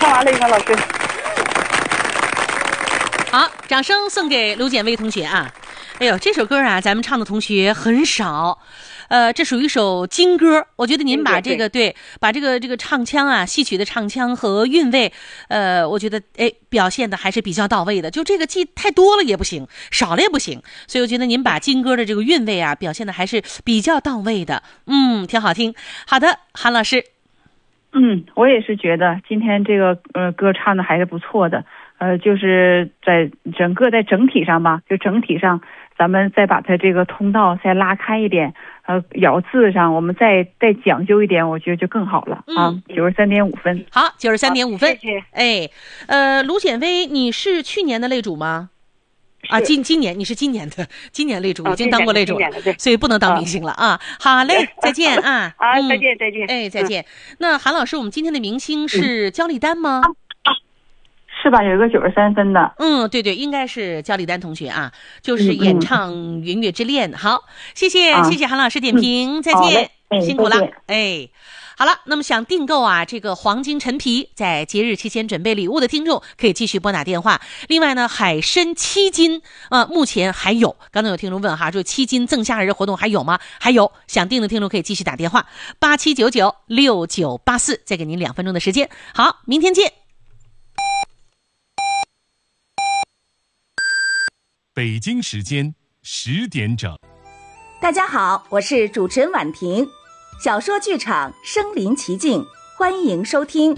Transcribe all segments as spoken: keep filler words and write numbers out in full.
唱完了，英文老师。 好，掌声送给卢简薇同学啊！哎呦，这首歌啊，咱们唱的同学很少。呃，这属于一首京歌，我觉得您把这个 对, 对, 对把这个这个唱腔啊，戏曲的唱腔和韵味，呃，我觉得哎表现的还是比较到位的。就这个既太多了也不行，少了也不行，所以我觉得您把京歌的这个韵味啊表现的还是比较到位的，嗯，挺好听。好的，韩老师。 嗯，我也是觉得今天这个呃歌唱的还是不错的，呃，就是在整个在整体上吧，就整体上。咱们再把它这个通道再拉开一点，呃，咬字上我们再再讲究一点，我觉得就更好了、嗯、啊。九十三点五分， 好，九十三点五分， 谢谢。 哎，呃，卢简薇，你是去年的擂主吗？啊，今今年你是今年的，今年擂主、哦、已经当过擂主了，所以不能当明星了啊。好嘞，再见啊！ 啊，再见再见， 哎，再见。嗯、那韩老师，我们今天的明星是焦丽丹吗？ 嗯是吧？有一个九十三分的， 嗯，对对，应该是焦丽丹同学啊，就是演唱《云月之恋》。好，谢谢、啊、谢谢韩老师点评，嗯、再见、 哎， 辛苦了，哎。好了，那么想订购啊这个黄金陈皮，在节日期间准备礼物的听众可以继续拨打电话。另外呢，海参七斤呃目前还有，刚才有听众问哈，说七斤赠夏日活动还有吗？还有，想订的听众可以继续打电话八七九九六九八四，再给您两分钟的时间。好，明天见。 北京时间十点整。 大家好，我是主持人婉婷。小说剧场身临其境，欢迎收听。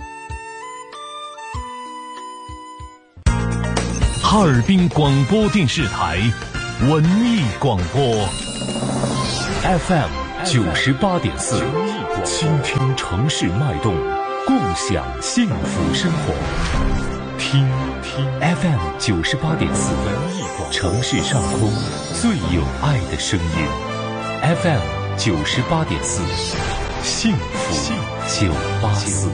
哈尔滨广播电视台文艺广播 F M 九十八点四，倾听城市脉动，共享幸福生活。听听 F M 九十八点四，城市上空最有爱的声音。F M 九十八点四，幸福九八四。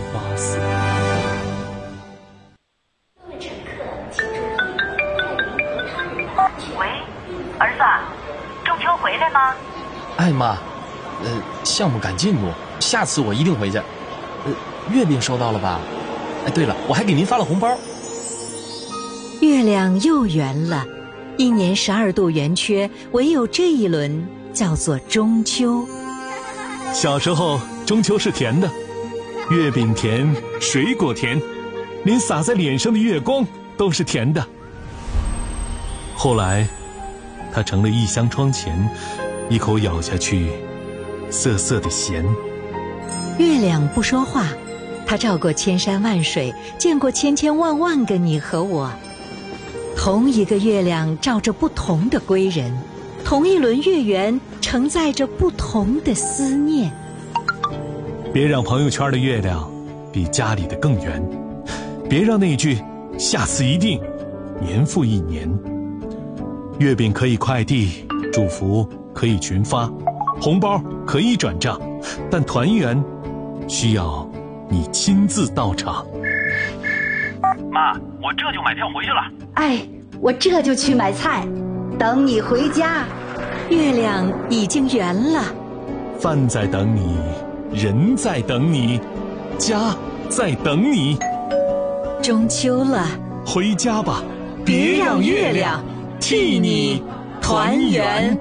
喂，儿子，中秋回来吗？ 哎妈，呃，项目赶进度，下次我一定回去。呃，月饼收到了吧？哎，对了，我还给您发了红包。 月亮又圆了，一年十二度圆缺，唯有这一轮叫做中秋。 小时候中秋是甜的，月饼甜，水果甜，连洒在脸上的月光都是甜的。后来它成了一箱窗前，一口咬下去涩涩的咸。 月亮不说话，它照过千山万水，见过千千万万个你和我。同一个月亮照着不同的归人，同一轮月圆承载着不同的思念。 别让朋友圈的月亮比家里的更圆，别让那句下次一定年复一年。月饼可以快递，祝福可以群发，红包可以转账，但团圆需要你亲自到场。 妈，我这就买票回去了。 哎，我这就去买菜，等你回家。 月亮已经圆了， 饭在等你，人在等你，家在等你。 中秋了， 回家吧，别让月亮替你团圆。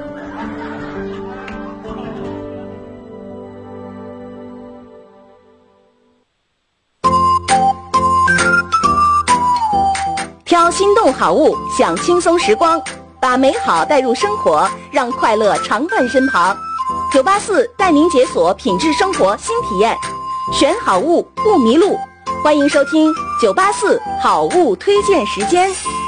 挑心动好物，享轻松时光，把美好带入生活，让快乐常伴身旁。九八四带您解锁品质生活新体验，选好物不迷路。欢迎收听九八四好物推荐时间。